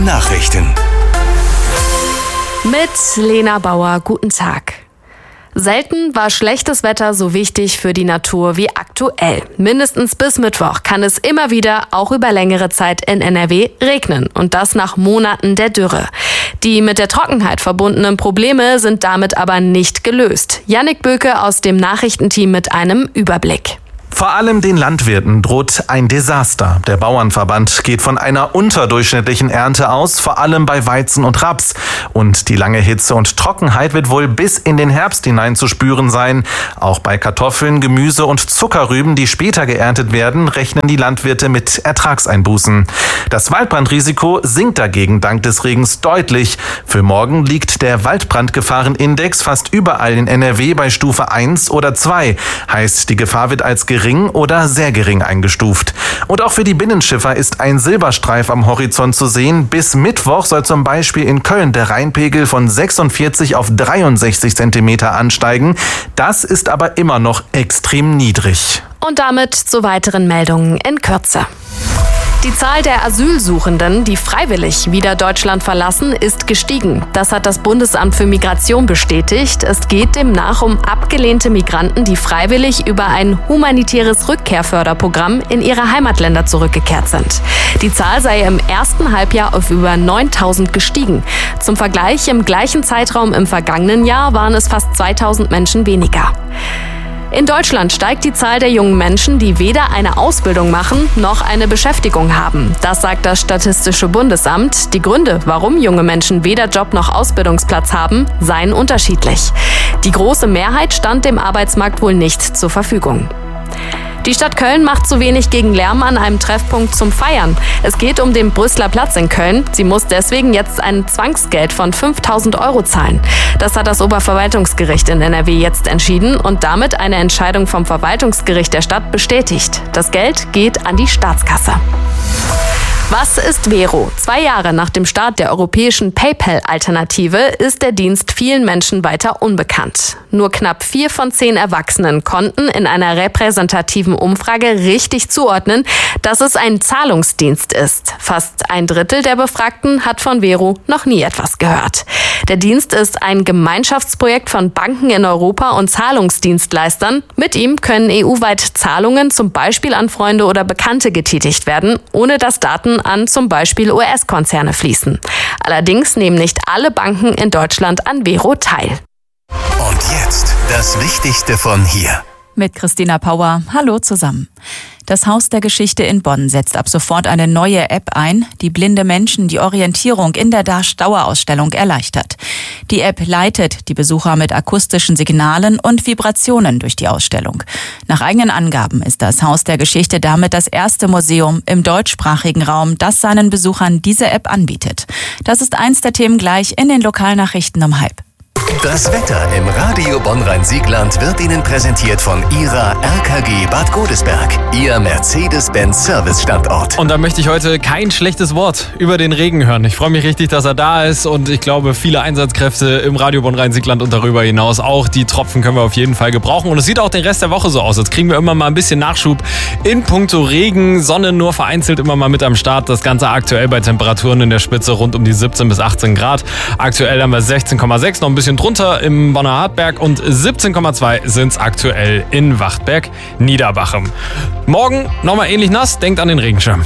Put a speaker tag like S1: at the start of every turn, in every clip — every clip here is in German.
S1: Nachrichten.
S2: Mit Lena Bauer, guten Tag. Selten war schlechtes Wetter so wichtig für die Natur wie aktuell. Mindestens bis Mittwoch kann es immer wieder, auch über längere Zeit in NRW, regnen. Und das nach Monaten der Dürre. Die mit der Trockenheit verbundenen Probleme sind damit aber nicht gelöst. Jannik Böke aus dem Nachrichtenteam mit einem Überblick.
S3: Vor allem den Landwirten droht ein Desaster. Der Bauernverband geht von einer unterdurchschnittlichen Ernte aus, vor allem bei Weizen und Raps. Und die lange Hitze und Trockenheit wird wohl bis in den Herbst hinein zu spüren sein. Auch bei Kartoffeln, Gemüse und Zuckerrüben, die später geerntet werden, rechnen die Landwirte mit Ertragseinbußen. Das Waldbrandrisiko sinkt dagegen dank des Regens deutlich. Für morgen liegt der Waldbrandgefahrenindex fast überall in NRW bei Stufe 1 oder 2. Heißt, die Gefahr wird als gering oder sehr gering eingestuft. Und auch für die Binnenschiffer ist ein Silberstreif am Horizont zu sehen. Bis Mittwoch soll zum Beispiel in Köln der Rheinpegel von 46 auf 63 Zentimeter ansteigen. Das ist aber immer noch extrem niedrig.
S2: Und damit zu weiteren Meldungen in Kürze. Die Zahl der Asylsuchenden, die freiwillig wieder Deutschland verlassen, ist gestiegen. Das hat das Bundesamt für Migration bestätigt. Es geht demnach um abgelehnte Migranten, die freiwillig über ein humanitäres Rückkehrförderprogramm in ihre Heimatländer zurückgekehrt sind. Die Zahl sei im ersten Halbjahr auf über 9.000 gestiegen. Zum Vergleich, im gleichen Zeitraum im vergangenen Jahr waren es fast 2.000 Menschen weniger. In Deutschland steigt die Zahl der jungen Menschen, die weder eine Ausbildung machen noch eine Beschäftigung haben. Das sagt das Statistische Bundesamt. Die Gründe, warum junge Menschen weder Job noch Ausbildungsplatz haben, seien unterschiedlich. Die große Mehrheit stand dem Arbeitsmarkt wohl nicht zur Verfügung. Die Stadt Köln macht zu wenig gegen Lärm an einem Treffpunkt zum Feiern. Es geht um den Brüsseler Platz in Köln. Sie muss deswegen jetzt ein Zwangsgeld von 5.000 € zahlen. Das hat das Oberverwaltungsgericht in NRW jetzt entschieden und damit eine Entscheidung vom Verwaltungsgericht der Stadt bestätigt. Das Geld geht an die Staatskasse. Was ist Vero? 2 Jahre nach dem Start der europäischen PayPal-Alternative ist der Dienst vielen Menschen weiter unbekannt. Nur knapp 4 von 10 Erwachsenen konnten in einer repräsentativen Umfrage richtig zuordnen, dass es ein Zahlungsdienst ist. Fast 1/3 der Befragten hat von Vero noch nie etwas gehört. Der Dienst ist ein Gemeinschaftsprojekt von Banken in Europa und Zahlungsdienstleistern. Mit ihm können EU-weit Zahlungen zum Beispiel an Freunde oder Bekannte getätigt werden, ohne dass Daten an zum Beispiel US-Konzerne fließen. Allerdings nehmen nicht alle Banken in Deutschland an Vero teil.
S1: Und jetzt das Wichtigste von hier.
S4: Mit Christina Pauer. Hallo zusammen. Das Haus der Geschichte in Bonn setzt ab sofort eine neue App ein, die blinde Menschen die Orientierung in der Darsch-Dauerausstellung erleichtert. Die App leitet die Besucher mit akustischen Signalen und Vibrationen durch die Ausstellung. Nach eigenen Angaben ist das Haus der Geschichte damit das erste Museum im deutschsprachigen Raum, das seinen Besuchern diese App anbietet. Das ist eins der Themen gleich in den Lokalnachrichten um 12:30.
S1: Das Wetter im Radio Bonn-Rhein-Siegland wird Ihnen präsentiert von Ihrer RKG Bad Godesberg, Ihr Mercedes-Benz-Service-Standort.
S5: Und da möchte ich heute kein schlechtes Wort über den Regen hören. Ich freue mich richtig, dass er da ist und ich glaube, viele Einsatzkräfte im Radio Bonn-Rhein-Siegland und darüber hinaus auch. Die Tropfen können wir auf jeden Fall gebrauchen und es sieht auch den Rest der Woche so aus. Jetzt kriegen wir immer mal ein bisschen Nachschub in puncto Regen, Sonne nur vereinzelt immer mal mit am Start. Das Ganze aktuell bei Temperaturen in der Spitze rund um die 17 bis 18 Grad. Aktuell haben wir 16,6, noch ein bisschen drunter im Bonner Hartberg und 17,2 sind es aktuell in Wachtberg-Niederbachem. Morgen nochmal ähnlich nass, denkt an den Regenschirm.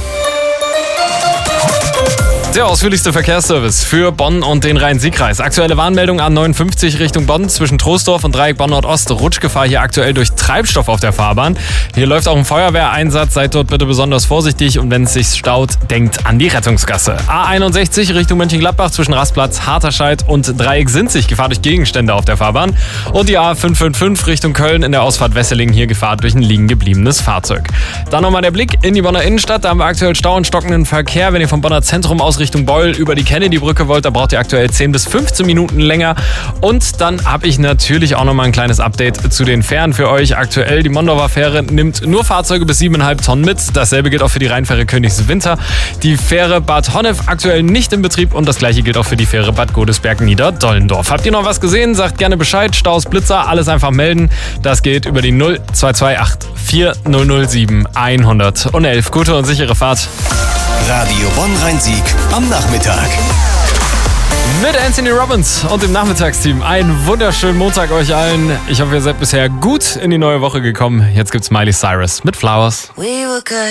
S5: Der ausführlichste Verkehrsservice für Bonn und den Rhein-Sieg-Kreis. Aktuelle Warnmeldung A59 Richtung Bonn zwischen Troisdorf und Dreieck Bonn-Nord-Ost. Rutschgefahr hier aktuell durch Treibstoff auf der Fahrbahn. Hier läuft auch ein Feuerwehreinsatz. Seid dort bitte besonders vorsichtig und wenn es sich staut, denkt an die Rettungsgasse. A61 Richtung Mönchengladbach zwischen Rastplatz, Harterscheid und Dreieck Sinzig. Gefahr durch Gegenstände auf der Fahrbahn. Und die A555 Richtung Köln in der Ausfahrt Wesseling. Hier Gefahr durch ein liegen gebliebenes Fahrzeug. Dann nochmal der Blick in die Bonner Innenstadt. Da haben wir aktuell Stau und stockenden Verkehr. Wenn ihr vom Bonner Zentrum aus Richtung Beul über die Kennedy-Brücke wollt, da braucht ihr aktuell 10 bis 15 Minuten länger. Und dann habe ich natürlich auch nochmal ein kleines Update zu den Fähren für euch. Aktuell die Mondorfer Fähre nimmt nur Fahrzeuge bis 7,5 Tonnen mit. Dasselbe gilt auch für die Rheinfähre Königswinter. Die Fähre Bad Honnef aktuell nicht in Betrieb und das gleiche gilt auch für die Fähre Bad Godesberg-Niederdollendorf. Habt ihr noch was gesehen? Sagt gerne Bescheid. Staus, Blitzer, alles einfach melden. Das geht über die 0228 4007 111. Gute und sichere Fahrt.
S1: Radio Bonn-Rhein-Sieg am Nachmittag.
S5: Mit Anthony Robbins und dem Nachmittagsteam. Einen wunderschönen Montag euch allen. Ich hoffe, ihr seid bisher gut in die neue Woche gekommen. Jetzt gibt's Miley Cyrus mit Flowers.